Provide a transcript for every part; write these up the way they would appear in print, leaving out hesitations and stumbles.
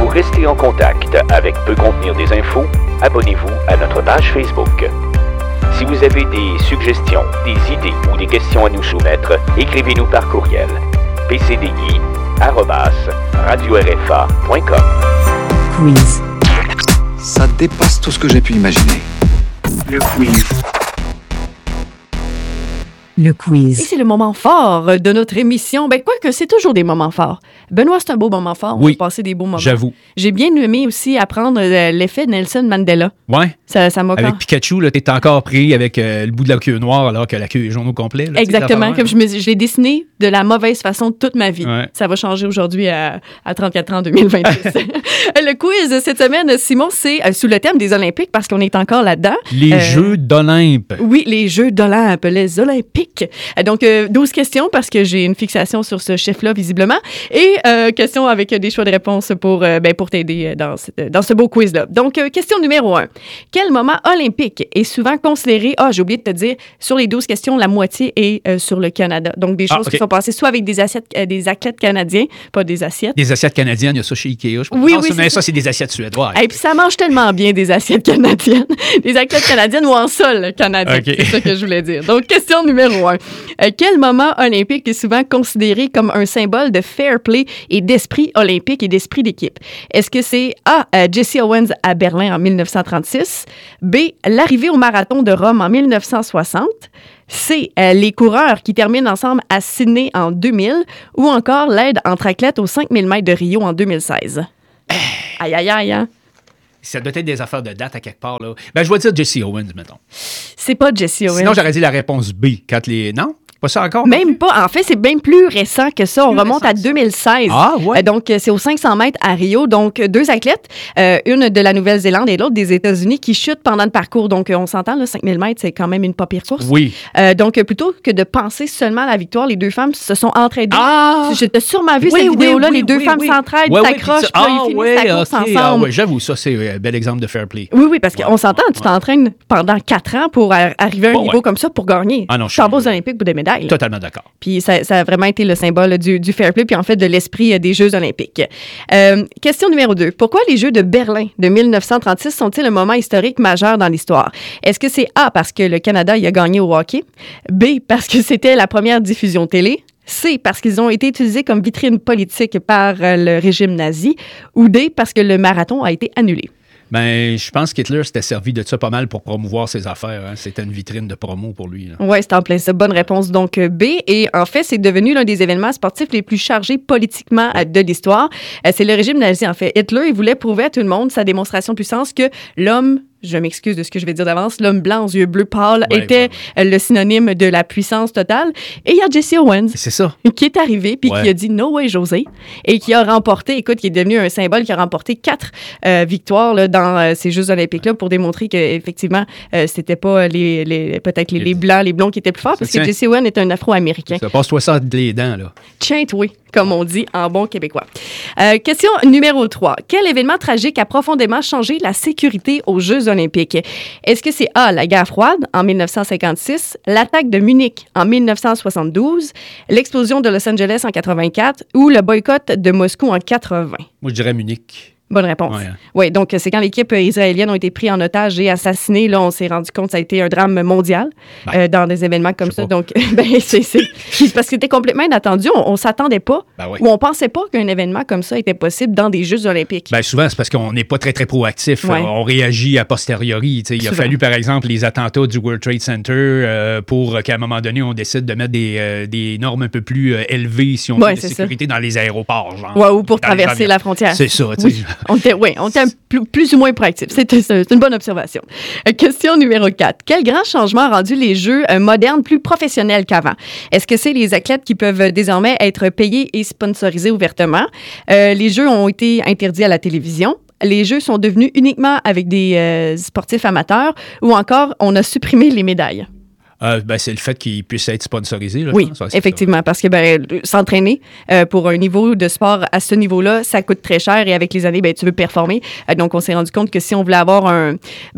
Pour rester en contact avec Peut contenir des infos, abonnez-vous à notre page Facebook. Si vous avez des suggestions, des idées ou des questions à nous soumettre, écrivez-nous par courriel pcdi@radio-rfa.com. Quiz. Ça dépasse tout ce que j'ai pu imaginer. Le quiz. Le Et quiz. c'est le moment fort de notre émission. Ben, quoique, c'est toujours des moments forts. Benoît, c'est un beau moment fort. Oui. On va passer des beaux moments. J'avoue. J'ai bien aimé aussi apprendre l'effet Nelson Mandela. Ouais. Ça m'a Avec Pikachu, là, t'es encore pris avec le bout de la queue noire alors que la queue est jaune au complet. Là, Exactement. Comme je l'ai dessiné de la mauvaise façon toute ma vie. Ouais. Ça va changer aujourd'hui à 34 ans en 2026. Le quiz de cette semaine, Simon, c'est sous le thème des Olympiques parce qu'on est encore là-dedans. Les Jeux d'Olympe. Oui, les Jeux d'Olympe, les Olympiques. Donc, 12 questions parce que j'ai une fixation sur ce chiffre-là, visiblement. Et questions avec des choix de réponse pour t'aider dans ce beau quiz-là. Donc, question numéro 1. Quel moment olympique est souvent considéré... Ah, j'ai oublié de te dire, sur les 12 questions, la moitié est sur le Canada. Donc, des choses qui sont passées soit avec des athlètes canadiens, pas des assiettes. Des assiettes canadiennes, il y a ça chez Ikea, je pense. Oui, mais ça, c'est des assiettes suédoises. Et puis ça mange tellement bien des assiettes canadiennes. Des athlètes canadiennes ou en sol canadien. Okay. C'est ça que je voulais dire. Donc, question numéro 1. Quel moment olympique est souvent considéré comme un symbole de fair play et d'esprit olympique et d'esprit d'équipe? Est-ce que c'est A, Jesse Owens à Berlin en 1936, B, l'arrivée au marathon de Rome en 1960, C, les coureurs qui terminent ensemble à Sydney en 2000 ou encore l'aide entre athlètes aux 5000 mètres de Rio en 2016? Aïe, aïe, aïe, hein? Ça doit être des affaires de date à quelque part, là. Ben, je vais dire Jesse Owens, mettons. C'est pas Jesse Owens. Sinon, j'aurais dit la réponse B. Non? Pas ça encore? Même pas. En fait, c'est bien plus récent que ça. On remonte à 2016. Ah, ouais. Donc, c'est aux 500 mètres à Rio. Donc, deux athlètes, une de la Nouvelle-Zélande et l'autre des États-Unis, qui chutent pendant le parcours. Donc, on s'entend, là, 5000 mètres, c'est quand même une pas pire course. Oui. Donc, plutôt que de penser seulement à la victoire, les deux femmes se sont entraidées. Ah! J'ai sûrement vu cette vidéo-là. Les deux femmes s'entraident, s'accrochent, puis ils finissent la course ensemble. Ah, ouais, j'avoue, ça, c'est un bel exemple de fair play. Oui, parce qu'on s'entend, tu t'entraînes pendant 4 ans pour arriver à un niveau comme ça pour gagner. Ah non, tu t'en vas aux Olympiques pour des médailles. Totalement d'accord. Puis ça a vraiment été le symbole du fair play, puis en fait de l'esprit des Jeux olympiques. Question numéro 2. Pourquoi les Jeux de Berlin de 1936 sont-ils un moment historique majeur dans l'histoire? Est-ce que c'est A, parce que le Canada y a gagné au hockey? B, parce que c'était la première diffusion télé? C, parce qu'ils ont été utilisés comme vitrine politique par le régime nazi? Ou D, parce que le marathon a été annulé? Ben, je pense qu'Hitler s'était servi de ça pas mal pour promouvoir ses affaires. Hein. C'était une vitrine de promo pour lui. Oui, c'est en plein ça. Bonne réponse. Donc, B. Et en fait, c'est devenu l'un des événements sportifs les plus chargés politiquement de l'histoire. C'est le régime nazi, en fait. Hitler, il voulait prouver à tout le monde sa démonstration de puissance que l'homme... Je m'excuse de ce que je vais dire d'avance. L'homme blanc aux yeux bleus pâles était le synonyme de la puissance totale. Et il y a Jesse Owens. C'est ça. Qui est arrivé puis qui a dit « No way, José ». Et qui a remporté, écoute, qui est devenu un symbole, qui a remporté 4 victoires là, dans ces Jeux olympiques-là pour démontrer qu'effectivement, c'était pas peut-être les blancs, les blonds qui étaient plus forts parce que Jesse Owens est un Afro-Américain. Ça passe-toi ça entre les dents, là. Tiens, oui, comme on dit en bon québécois. Question numéro 3. Quel événement tragique a profondément changé la sécurité aux Jeux olympiques? Est-ce que c'est A, la guerre froide en 1956, l'attaque de Munich en 1972, l'explosion de Los Angeles en 84 ou le boycott de Moscou en 80? Moi, je dirais Munich. Bonne réponse. Oui, donc c'est quand l'équipe israélienne a été prise en otage et assassinée. Là, on s'est rendu compte que ça a été un drame mondial dans des événements comme ça. Donc, c'est parce que c'était complètement inattendu. On ne s'attendait pas ou on ne pensait pas qu'un événement comme ça était possible dans des Jeux olympiques. Bien, souvent, c'est parce qu'on n'est pas très, très proactif. On réagit a posteriori. Il a fallu, par exemple, les attentats du World Trade Center pour qu'à un moment donné, on décide de mettre des normes un peu plus élevées, si on veut, de sécurité dans les aéroports. Genre, ou pour traverser la frontière. C'est ça, tu sais. On était plus ou moins proactifs. C'est une bonne observation. Question numéro 4. Quel grand changement a rendu les Jeux modernes plus professionnels qu'avant? Est-ce que c'est les athlètes qui peuvent désormais être payés et sponsorisés ouvertement? Les Jeux ont été interdits à la télévision. Les Jeux sont devenus uniquement avec des sportifs amateurs ou encore on a supprimé les médailles? C'est le fait qu'il puisse être sponsorisé. Là, oui, je pense, effectivement, parce que s'entraîner pour un niveau de sport à ce niveau-là, ça coûte très cher et avec les années, tu veux performer. Donc, on s'est rendu compte que si on voulait avoir un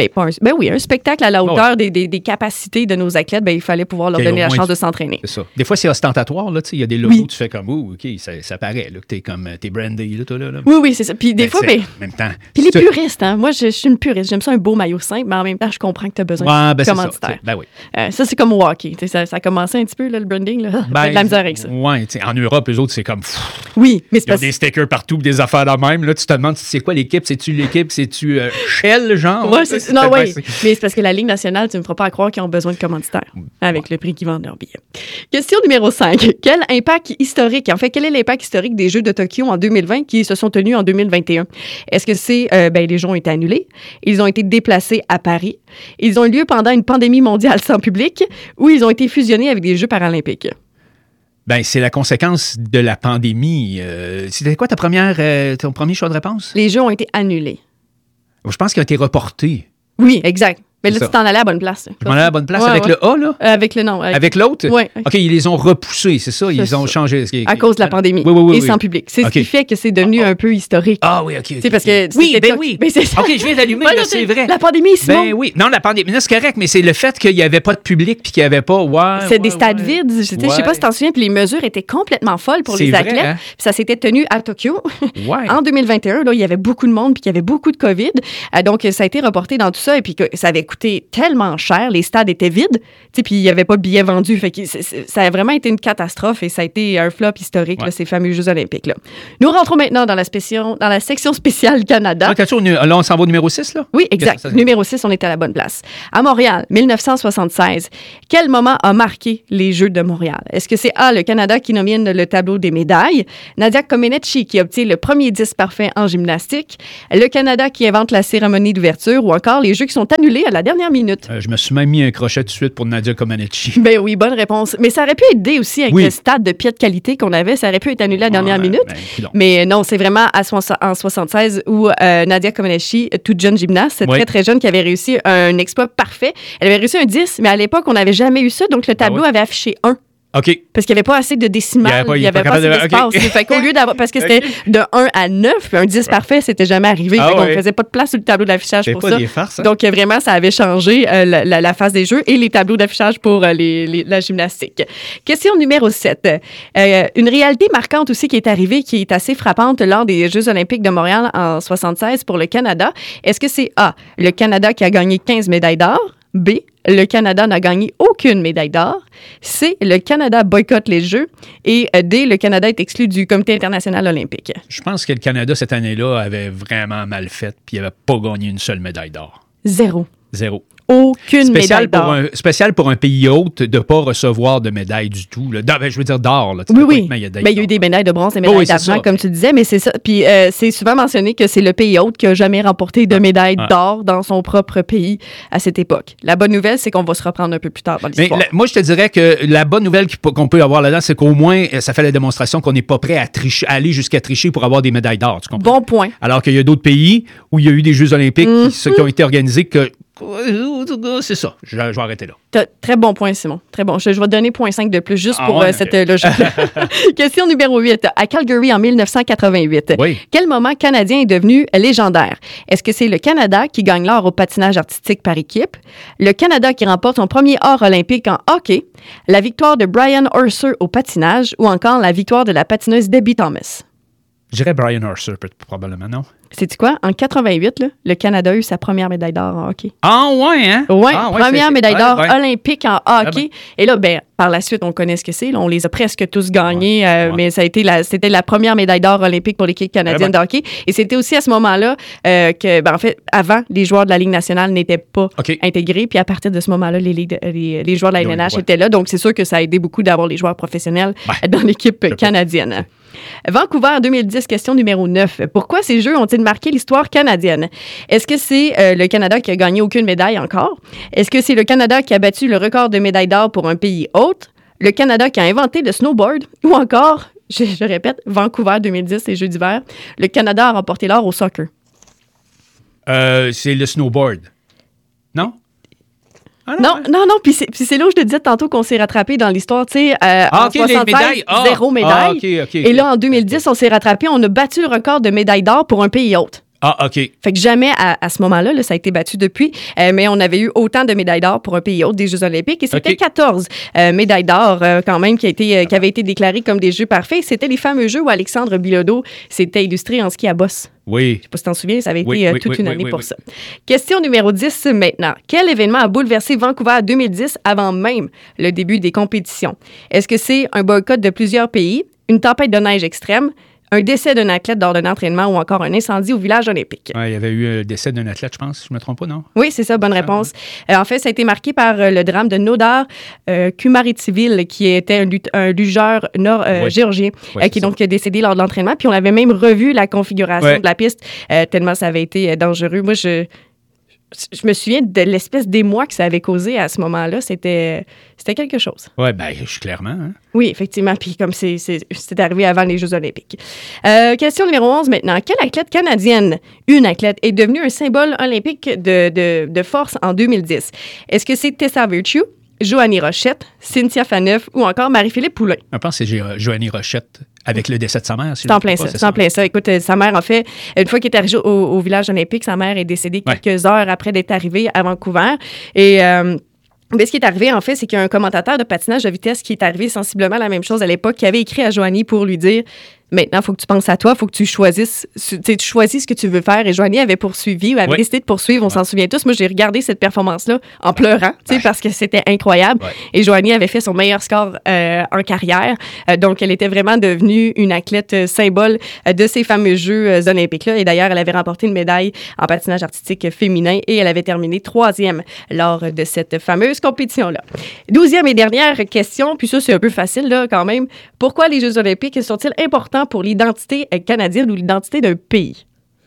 spectacle à la hauteur des capacités de nos athlètes, il fallait pouvoir leur donner la chance de s'entraîner. C'est ça. Des fois, c'est ostentatoire. Il y a des logos, tu fais comme, OK, ça paraît, là, que t'es brandé, là, toi, là. Oui, c'est ça. Puis des fois, en même temps. Puis les puristes, hein. Moi, je suis une puriste. J'aime ça un beau maillot simple, mais en même temps, je comprends que tu as besoin de commanditaire. Oui. Ça, c'est comme au hockey. Ça a commencé un petit peu, là, le branding. Là. J'ai de la misère avec ça. Oui, en Europe, eux autres, c'est comme... Oui, mais c'est il y a des stickers partout, des affaires de même. Là, tu te demandes, c'est quoi l'équipe? C'est-tu l'équipe? C'est-tu Shell, genre? Oui, non, oui. Mais c'est parce que la Ligue nationale, tu ne me feras pas croire qu'ils ont besoin de commanditaires avec le prix qu'ils vendent leurs billets. Question numéro 5. Quel est l'impact historique des Jeux de Tokyo en 2020 qui se sont tenus en 2021? Est-ce que c'est... les Jeux ont été annulés, ils ont été déplacés à Paris, ils ont eu lieu pendant une pandémie mondiale sans public ou ils ont été fusionnés avec des Jeux paralympiques? C'est la conséquence de la pandémie. C'était quoi ton premier choix de réponse? Les Jeux ont été annulés. Je pense qu'ils ont été reportés. Oui, exact. Mais là, tu t'en allais à la bonne place. Je m'en allais à la bonne place avec le A, là? Avec le nom. Avec l'autre? Oui. OK, ils les ont repoussés, c'est ça? Ils ont changé. À cause de la pandémie. Oui. Et sans public. C'est ce qui fait que c'est devenu un peu historique. Ah oui, OK. C'est parce que... Oui. C'est ça. OK, je viens d'allumer, là, c'est vrai. La pandémie, Simon. Oui. Non, la pandémie, là, c'est correct, mais c'est le fait qu'il n'y avait pas de public puis qu'il n'y avait pas... c'est des stades vides. Je ne sais pas si tu t'en souviens, puis les mesures étaient complètement folles pour les athlètes. Hein? Puis ça s'était tenu à Tokyo. En 2021, là, il y avait beaucoup de monde puis qu'il y avait beaucoup de COVID. Donc, ça a été reporté dans tout ça et puis que ça avait coûté tellement cher, les stades étaient vides, puis il n'y avait pas de billets vendus. Fait que ça a vraiment été une catastrophe et ça a été un flop historique, là, ces fameux Jeux olympiques. Là. Nous rentrons maintenant dans la section spéciale Canada. Là, on s'en va au numéro 6, là? Oui, exact. Numéro 6, on est à la bonne place. À Montréal, 1976, quel moment a marqué les Jeux de Montréal? Est-ce que c'est A, le Canada qui nomine le tableau des médailles, Nadia Comaneci qui obtient le premier 10 parfait en gymnastique, le Canada qui invente la cérémonie d'ouverture ou encore les Jeux qui sont annulés à la dernière minute? Je me suis même mis un crochet tout de suite pour Nadia Comaneci. Oui, bonne réponse. Mais ça aurait pu aider aussi avec le stade de pied de qualité qu'on avait. Ça aurait pu être annulé à la dernière minute. Mais non, c'est vraiment en 76 où Nadia Comaneci, toute jeune gymnaste, très, très jeune, qui avait réussi un exploit parfait. Elle avait réussi un 10, mais à l'époque, on n'avait jamais eu ça. Donc, le tableau avait affiché 1. OK. Parce qu'il n'y avait pas assez de décimales, il n'y avait pas assez d'espace. Fait qu'au lieu d'avoir... Parce que c'était de 1 à 9, un 10 parfait, c'était jamais arrivé. On ne faisait pas de place sur le tableau d'affichage pour ça. Des farces, hein? Donc, vraiment, ça avait changé la phase des Jeux et les tableaux d'affichage pour la gymnastique. Question numéro 7. Une réalité marquante aussi qui est arrivée, qui est assez frappante lors des Jeux olympiques de Montréal en 76 pour le Canada. Est-ce que c'est A, le Canada qui a gagné 15 médailles d'or? B, le Canada n'a gagné aucune médaille d'or. C, le Canada boycotte les Jeux. Et D, le Canada est exclu du Comité international olympique. Je pense que le Canada, cette année-là, avait vraiment mal fait puis il n'avait pas gagné une seule médaille d'or. Zéro. Aucune médaille d'or. Spécial pour un pays hôte de ne pas recevoir de médaille du tout. Là. Je veux dire d'or. Là. Oui. Il y a eu des médailles de bronze et médailles d'argent, comme tu disais, mais c'est ça. Puis c'est souvent mentionné que c'est le pays hôte qui n'a jamais remporté de médaille d'or dans son propre pays à cette époque. La bonne nouvelle, c'est qu'on va se reprendre un peu plus tard dans l'histoire. Moi, je te dirais que la bonne nouvelle qu'on peut avoir là-dedans, c'est qu'au moins, ça fait la démonstration qu'on n'est pas prêt à aller jusqu'à tricher pour avoir des médailles d'or. Tu comprends? Bon point. Alors qu'il y a d'autres pays où il y a eu des Jeux olympiques qui ont été organisés que... C'est ça. Je vais arrêter là. Très bon point, Simon. Très bon. Je vais te donner 0.5 de plus juste pour cette logique-là. Question numéro 8. À Calgary, en 1988, quel moment canadien est devenu légendaire? Est-ce que c'est le Canada qui gagne l'or au patinage artistique par équipe, le Canada qui remporte son premier or olympique en hockey, la victoire de Brian Orser au patinage ou encore la victoire de la patineuse Debbie Thomas? Je dirais Brian Orser, probablement, non? Sais-tu quoi? En 88, là, le Canada a eu sa première médaille d'or en hockey. Ah ouais, hein? Oui, première médaille d'or olympique en hockey. Et là, par la suite, on connaît ce que c'est. Là, on les a presque tous gagnés, mais c'était la première médaille d'or olympique pour l'équipe canadienne de hockey. Et c'était aussi à ce moment-là que, en fait, avant, les joueurs de la Ligue nationale n'étaient pas intégrés. Puis à partir de ce moment-là, les joueurs de la LNH étaient là. Donc, c'est sûr que ça a aidé beaucoup d'avoir les joueurs professionnels dans l'équipe canadienne. Vancouver 2010, question numéro 9. Pourquoi ces Jeux ont-ils marqué l'histoire canadienne? Est-ce que c'est le Canada qui a gagné aucune médaille encore? Est-ce que c'est le Canada qui a battu le record de médailles d'or pour un pays hôte? Le Canada qui a inventé le snowboard? Ou encore, je répète, Vancouver 2010, les Jeux d'hiver, le Canada a remporté l'or au soccer? C'est le snowboard. Non? Non, puis c'est là où je te disais tantôt qu'on s'est rattrapé dans l'histoire, tu sais, en 76, 0 médaille. Et là, en 2010, on s'est rattrapé, on a battu le record de médailles d'or pour un pays hôte. Ah, OK. Fait que jamais à ce moment-là, là, ça a été battu depuis, mais on avait eu autant de médailles d'or pour un pays hôte des Jeux olympiques et c'était 14 médailles d'or quand même qui avaient été déclarées comme des Jeux parfaits. C'était les fameux Jeux où Alexandre Bilodeau s'était illustré en ski à bosse. Oui. Je sais pas si t'en souviens, ça avait été toute une année pour ça. Question numéro 10 maintenant. Quel événement a bouleversé Vancouver en 2010 avant même le début des compétitions? Est-ce que c'est un boycott de plusieurs pays, une tempête de neige extrême, un décès d'un athlète lors d'un entraînement ou encore un incendie au village olympique? Ouais, il y avait eu le décès d'un athlète, je pense, si je ne me trompe pas, non? Oui, c'est ça, bonne réponse. En fait, ça a été marqué par le drame de Nodar Kumaritvili, qui était un lugeur géorgien, qui est donc décédé lors de l'entraînement. Puis on avait même revu la configuration de la piste, tellement ça avait été dangereux. Moi, je me souviens de l'espèce d'émoi que ça avait causé à ce moment-là. C'était quelque chose. Oui, bien, clairement. Hein? Oui, effectivement. Puis comme c'est arrivé avant les Jeux olympiques. Question numéro 11 maintenant. Quelle athlète canadienne, une athlète, est devenue un symbole olympique de force en 2010? Est-ce que c'est Tessa Virtue, Joanie Rochette, Cynthia Phaneuf ou encore Marie-Philippe Poulin? Je pense que c'est Joanie Rochette avec le décès de sa mère. C'est en plein ça. Écoute, sa mère, en fait, une fois qu'elle est arrivée au village olympique, sa mère est décédée quelques heures après d'être arrivée à Vancouver. Et mais ce qui est arrivé, en fait, c'est qu'il y a un commentateur de patinage de vitesse qui est arrivé sensiblement la même chose à l'époque, qui avait écrit à Joanie pour lui dire « Maintenant, il faut que tu penses à toi, il faut que tu choisisses ce que tu veux faire. » Et Joanie avait poursuivi, ou avait décidé de poursuivre, on s'en souvient tous. Moi, j'ai regardé cette performance-là en pleurant, parce que c'était incroyable. Ouais. Et Joanie avait fait son meilleur score en carrière. Donc, elle était vraiment devenue une athlète symbole de ces fameux Jeux olympiques-là. Et d'ailleurs, elle avait remporté une médaille en patinage artistique féminin et elle avait terminé 3e lors de cette fameuse compétition-là. 12e et dernière question, puis ça, c'est un peu facile, là, quand même. Pourquoi les Jeux olympiques sont-ils importants pour l'identité canadienne ou l'identité d'un pays?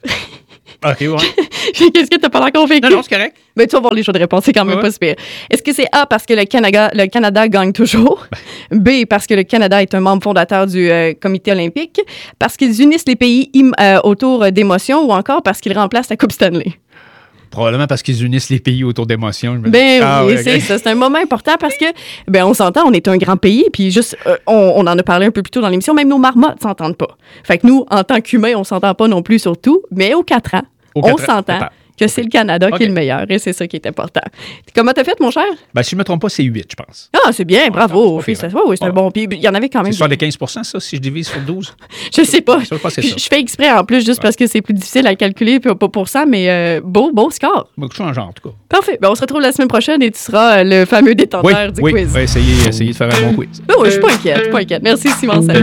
OK, ouais. Qu'est-ce que t'as pas l'air convaincu? Non, c'est correct. Mais tu vas voir les choix de réponse, c'est quand même pas super. Est-ce que c'est A, parce que le Canada gagne toujours? B, parce que le Canada est un membre fondateur du comité olympique? Parce qu'ils unissent les pays autour d'émotions ou encore parce qu'ils remplacent la Coupe Stanley? Probablement parce qu'ils unissent les pays autour d'émotions. Oui, c'est ça. C'est un moment important parce que, on s'entend, on est un grand pays, puis juste, on en a parlé un peu plus tôt dans l'émission, même nos marmottes s'entendent pas. Fait que nous, en tant qu'humains, on s'entend pas non plus sur tout, mais aux 4 ans, on s'entend que c'est le Canada qui est le meilleur, et c'est ça qui est important. Comment t'as fait, mon cher? Si je me trompe pas, c'est 8, je pense. Ah, c'est bien, bravo. C'est un bon pays. Il y en avait quand même. C'est sur les 15%, ça, si je divise sur 12? Je sais pas. Je fais exprès en plus, juste parce que c'est plus difficile à calculer, puis pas pour ça, mais beau score. Beaucoup changeant, en tout cas. Parfait. On se retrouve la semaine prochaine et tu seras le fameux détenteur du quiz. Oui, essayer de faire un bon quiz. Oui, je suis pas inquiète. Merci, Simon. Salut.